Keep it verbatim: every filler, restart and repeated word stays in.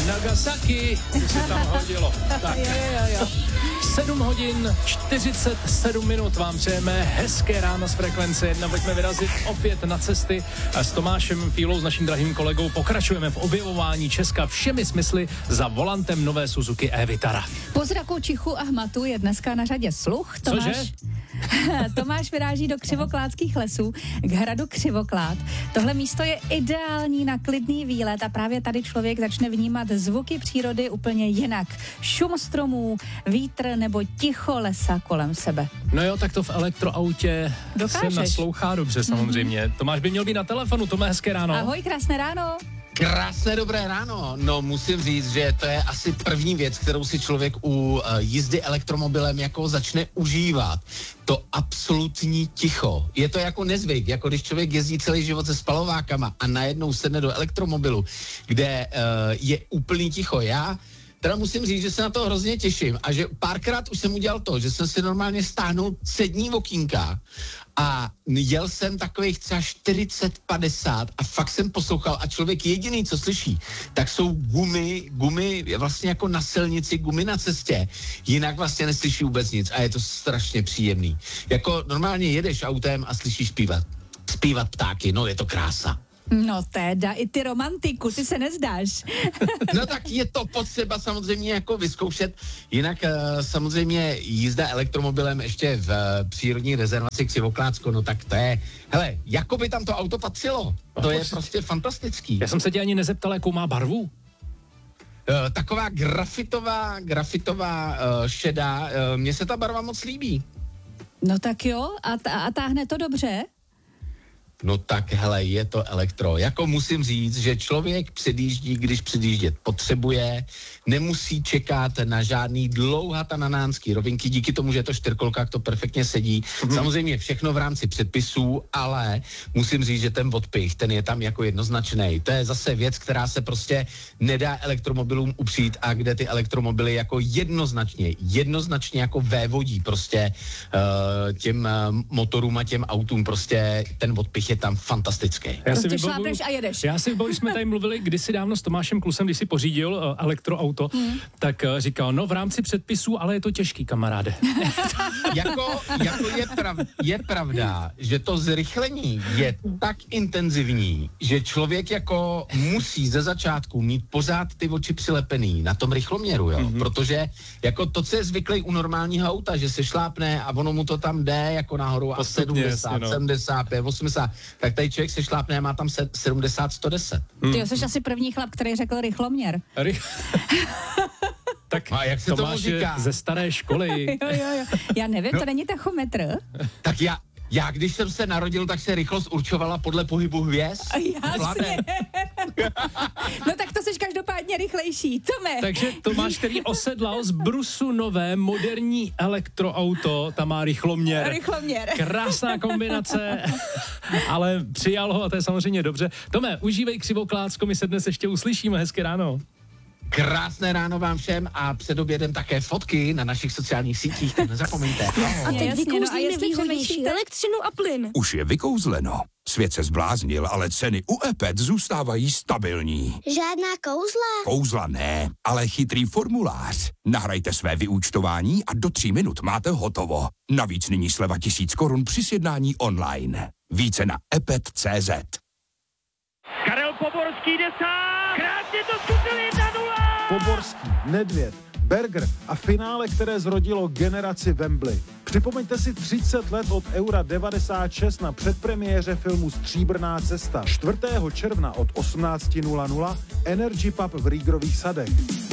Nagasaki, to se tam hodilo. Tak. Jo, jo, jo. sedm hodin čtyřicet sedm minut vám přejeme hezké ráno z Frekvence jedna. Pojďme vyrazit opět na cesty a s Tomášem Fílou, s naším drahým kolegou, pokračujeme v objevování Česka všemi smysly za volantem nové Suzuki e-Vitara. Po zraku čichu a hmatu je dneska na řadě sluch. Tomáš, Cože? Tomáš vyráží do Křivoklátských lesů k hradu Křivoklát. Tohle místo je ideální na klidný výlet a právě tady člověk začne vnímat zvuky přírody úplně jinak. Šum stromů, vítr nebo ticho lesa kolem sebe. No jo, tak to v elektroautě Dokážeš. se naslouchá dobře samozřejmě. Mm-hmm. Tomáš by měl být na telefonu. Tome, hezké ráno. Ahoj, krásné ráno. Krásné dobré ráno. No musím říct, že to je asi první věc, kterou si člověk u uh, jízdy elektromobilem jako začne užívat. To absolutní ticho. Je to jako nezvyk, jako když člověk jezdí celý život se spalovákama a najednou sedne do elektromobilu, kde uh, je úplný ticho. Já teda musím říct, že se na to hrozně těším a že párkrát už jsem udělal to, že jsem si normálně stáhnul přední okýnka a jel jsem takových třeba čtyřicet padesát a fakt jsem poslouchal a člověk jediný, co slyší, tak jsou gumy, gumy vlastně jako na silnici, gumy na cestě, jinak vlastně neslyší vůbec nic a je to strašně příjemný. Jako normálně jedeš autem a slyšíš zpívat, zpívat ptáky, no je to krása. No teda, i ty romantiku, ty se nezdáš. No tak je to potřeba samozřejmě jako vyzkoušet, jinak uh, samozřejmě jízda elektromobilem ještě v uh, přírodní rezervaci Křivoklátsko, no tak to je, hele, jako by tam to auto patřilo, to je prostě fantastický. Já jsem se tě ani nezeptal, jakou má barvu. Uh, taková grafitová, grafitová uh, šedá, uh, mně se ta barva moc líbí. No tak jo, a, t- a táhne to dobře? No tak hele, je to elektro. Jako musím říct, že člověk předjíždí, když předjíždět potřebuje, nemusí čekat na žádný dlouhatananánský rovinky, díky tomu, že je to čtyřkolka, to perfektně sedí. Mm-hmm. Samozřejmě všechno v rámci předpisů, ale musím říct, že ten odpich, ten je tam jako jednoznačný. To je zase věc, která se prostě nedá elektromobilům upřít a kde ty elektromobily jako jednoznačně, jednoznačně jako vévodí prostě uh, těm uh, motorům a těm autům prostě ten odpich je tam fantastický. Já Prostě si vybavuju, šlápneš a jedeš. Já si vybavuju, jsme tady mluvili kdysi dávno s Tomášem Klusem, když si pořídil uh, elektroauto, hmm. tak uh, říkal, no v rámci předpisů, ale je to těžký, kamaráde. jako jako je, prav, je pravda, že to zrychlení je tak intenzivní, že člověk jako musí ze začátku mít pořád ty oči přilepený na tom rychloměru, jo, mm-hmm. protože jako to, co je zvyklý u normálního auta, že se šlápne a ono mu to tam jde jako nahoru a sedmdesát, jasně, no. sedmdesát pět, osmdesát, tak tady člověk se šlápne a má tam sedmdesát, sto deset. Mm. Ty jo, jsi asi první chlap, který řekl rychloměr. Tak a jak se Tomáš tomu říká? Ze staré školy. jo, jo, jo. Já nevím, no. To není tachometr. Tak já, já, když jsem se narodil, tak se rychlost určovala podle pohybu hvězd. Jasně. No tak to jsi každopádně rychlejší. Tome. Takže Tomáš, který osedlal z brusu nové moderní elektroauto, tam má rychloměr. Rychloměr. Krásná kombinace, ale přijal ho a to je samozřejmě dobře. Tome, užívej Křivoklácko, my se dnes ještě uslyšíme, hezké ráno. Krásné ráno vám všem a před obědem také fotky na našich sociálních sítích, tak nezapomeňte. A teď Jasně, vykouzlíme no a jestli výhodnější přemýšlíte- elektřinu a plyn. Už je vykouzleno. Svět se zbláznil, ale ceny u Epet zůstávají stabilní. Žádná kouzla. Kouzla ne, ale chytrý formulář. Nahrajte své vyúčtování a do tří minut máte hotovo. Navíc nyní sleva tisíc korun při sjednání online. Více na epet tečka cé zet. Karel Poborský jde sám. Krásně to zkusil jedna nula. Poborský, Nedvěd, Berger a finále, které zrodilo generaci Wembley. Připomeňte si třicet let od Eura devadesát šest na předpremiéře filmu Stříbrná cesta. čtvrtého června od osmnáct nula nula Energy Pub v Rígrových sadech.